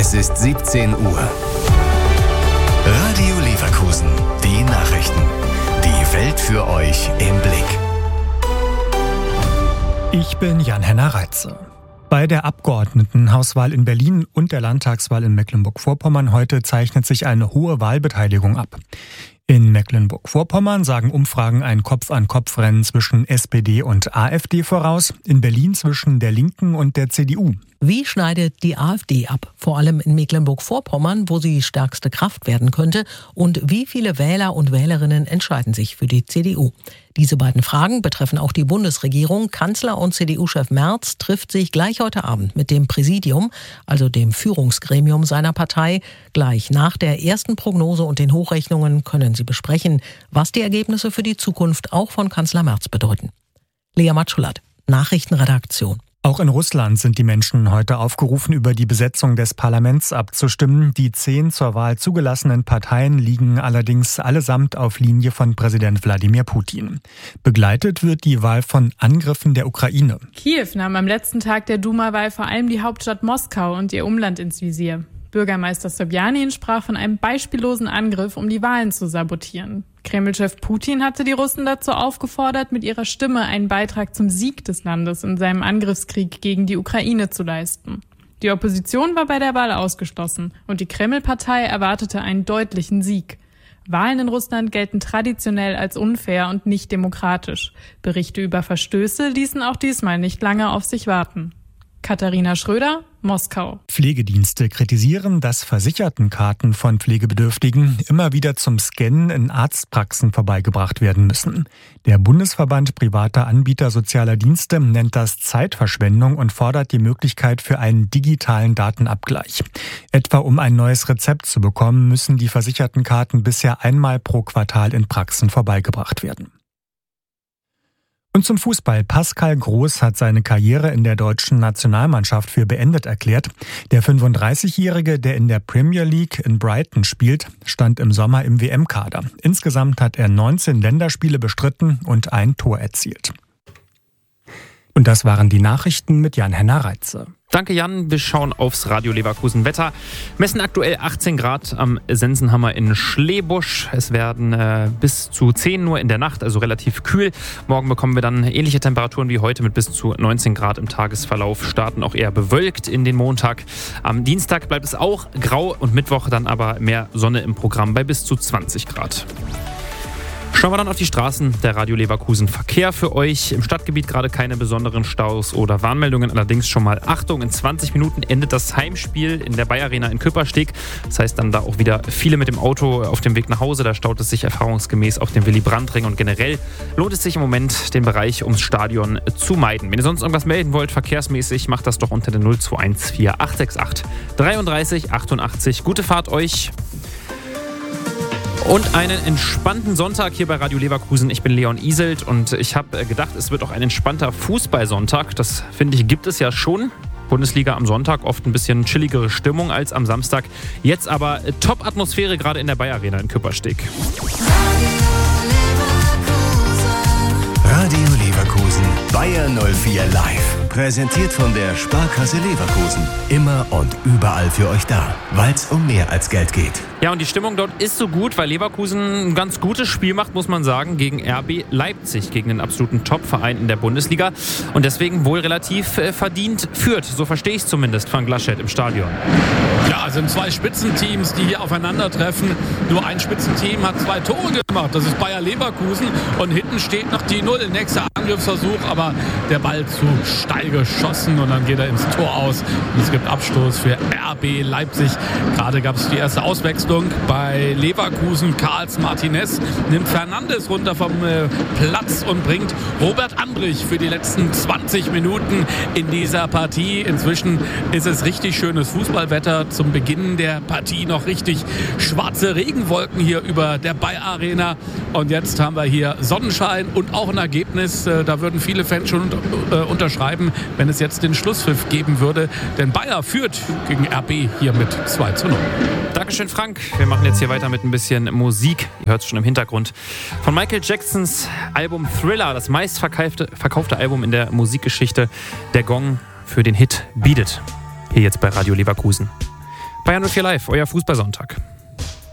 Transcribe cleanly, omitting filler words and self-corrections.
Es ist 17 Uhr. Radio Leverkusen. Die Nachrichten. Die Welt für euch im Blick. Ich bin Jan-Henner Reitze. Bei der Abgeordnetenhauswahl in Berlin und der Landtagswahl in Mecklenburg-Vorpommern heute zeichnet sich eine hohe Wahlbeteiligung ab. In Mecklenburg-Vorpommern sagen Umfragen ein Kopf-an-Kopf-Rennen zwischen SPD und AfD voraus, in Berlin zwischen der Linken und der CDU. Wie schneidet die AfD ab? Vor allem in Mecklenburg-Vorpommern, wo sie stärkste Kraft werden könnte. Und wie viele Wähler und Wählerinnen entscheiden sich für die CDU? Diese beiden Fragen betreffen auch die Bundesregierung. Kanzler und CDU-Chef Merz trifft sich gleich heute Abend mit dem Präsidium, also dem Führungsgremium seiner Partei. Gleich nach der ersten Prognose und den Hochrechnungen können sie besprechen, was die Ergebnisse für die Zukunft auch von Kanzler Merz bedeuten. Lea Matschulat, Nachrichtenredaktion. Auch in Russland sind die Menschen heute aufgerufen, über die Besetzung des Parlaments abzustimmen. Die 10 zur Wahl zugelassenen Parteien liegen allerdings allesamt auf Linie von Präsident Wladimir Putin. Begleitet wird die Wahl von Angriffen der Ukraine. Kiew nahm am letzten Tag der Duma-Wahl vor allem die Hauptstadt Moskau und ihr Umland ins Visier. Bürgermeister Sobjanin sprach von einem beispiellosen Angriff, um die Wahlen zu sabotieren. Kreml-Chef Putin hatte die Russen dazu aufgefordert, mit ihrer Stimme einen Beitrag zum Sieg des Landes in seinem Angriffskrieg gegen die Ukraine zu leisten. Die Opposition war bei der Wahl ausgeschlossen und die Kreml-Partei erwartete einen deutlichen Sieg. Wahlen in Russland gelten traditionell als unfair und nicht demokratisch. Berichte über Verstöße ließen auch diesmal nicht lange auf sich warten. Katharina Schröder, Moskau. Pflegedienste kritisieren, dass Versichertenkarten von Pflegebedürftigen immer wieder zum Scannen in Arztpraxen vorbeigebracht werden müssen. Der Bundesverband privater Anbieter sozialer Dienste nennt das Zeitverschwendung und fordert die Möglichkeit für einen digitalen Datenabgleich. Etwa um ein neues Rezept zu bekommen, müssen die Versichertenkarten bisher einmal pro Quartal in Praxen vorbeigebracht werden. Und zum Fußball. Pascal Groß hat seine Karriere in der deutschen Nationalmannschaft für beendet erklärt. Der 35-Jährige, der in der Premier League in Brighton spielt, stand im Sommer im WM-Kader. Insgesamt hat er 19 Länderspiele bestritten und ein Tor erzielt. Und das waren die Nachrichten mit Jan-Henner Reitze. Danke Jan, wir schauen aufs Radio Leverkusen Wetter. Messen aktuell 18 Grad am Sensenhammer in Schlebusch. Es werden bis zu 10 nur in der Nacht, also relativ kühl. Morgen bekommen wir dann ähnliche Temperaturen wie heute mit bis zu 19 Grad im Tagesverlauf. Starten auch eher bewölkt in den Montag. Am Dienstag bleibt es auch grau und Mittwoch dann aber mehr Sonne im Programm bei bis zu 20 Grad. Schauen wir dann auf die Straßen der Radio Leverkusen Verkehr für euch. Im Stadtgebiet gerade keine besonderen Staus oder Warnmeldungen. Allerdings schon mal Achtung, in 20 Minuten endet das Heimspiel in der Bayer Arena in Küppersteg. Das heißt dann da auch wieder viele mit dem Auto auf dem Weg nach Hause. Da staut es sich erfahrungsgemäß auf dem Willy-Brandt-Ring. Und generell lohnt es sich im Moment, den Bereich ums Stadion zu meiden. Wenn ihr sonst irgendwas melden wollt, verkehrsmäßig, macht das doch unter der 0214 868 33 88. Gute Fahrt euch. Und einen entspannten Sonntag hier bei Radio Leverkusen. Ich bin Leon Iselt und ich habe gedacht, es wird auch ein entspannter Fußballsonntag. Das, finde ich, gibt es ja schon. Bundesliga am Sonntag, oft ein bisschen chilligere Stimmung als am Samstag. Jetzt aber Top-Atmosphäre gerade in der Bayer Arena in Küppersteg. Radio Leverkusen, Bayer 04 live. Präsentiert von der Sparkasse Leverkusen. Immer und überall für euch da, weil es um mehr als Geld geht. Ja, und die Stimmung dort ist so gut, weil Leverkusen ein ganz gutes Spiel macht, muss man sagen, gegen RB Leipzig, gegen den absoluten Top-Verein in der Bundesliga. Und deswegen wohl relativ verdient führt. So verstehe ich es zumindest von Glaschett im Stadion. Ja, es sind 2 Spitzenteams, die hier aufeinandertreffen. Nur ein Spitzenteam hat 2 Tore gemacht. Das ist Bayer Leverkusen. Und hinten steht noch die 0. Nächster Angriffsversuch, aber der Ball zu steil geschossen und dann geht er ins Tor aus. Und es gibt Abstoß für RB Leipzig. Gerade gab es die erste Auswechslung bei Leverkusen. Karls Martinez nimmt Fernandes runter vom Platz und bringt Robert Andrich für die letzten 20 Minuten in dieser Partie. Inzwischen ist es richtig schönes Fußballwetter. Zum Beginn der Partie noch richtig schwarze Regenwolken hier über der Bayer Arena. Und jetzt haben wir hier Sonnenschein und auch ein Ergebnis. Da würden viele Fans schon unterschreiben, wenn es jetzt den Schlusspfiff geben würde. Denn Bayer führt gegen RB hier mit 2:0. Dankeschön, Frank. Wir machen jetzt hier weiter mit ein bisschen Musik. Ihr hört es schon im Hintergrund. Von Michael Jacksons Album Thriller, das meistverkaufte Album in der Musikgeschichte. Der Gong für den Hit Beat It. Hier jetzt bei Radio Leverkusen. Bayern 04 Live, euer Fußballsonntag.